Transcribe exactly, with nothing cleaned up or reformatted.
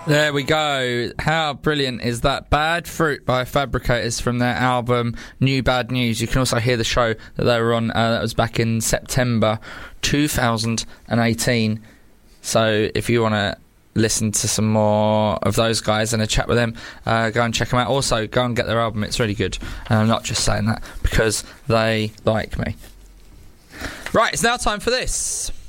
There we go. How brilliant is that? Bad Fruit by Fabricators from their album New Bad News. You can also hear the show that they were on. Uh, that was back in September two thousand eighteen. So if you want to listen to some more of those guys and a chat with them, uh, go and check them out. Also, go and get their album. It's really good. And I'm not just saying that because they like me. Right, it's now time for this.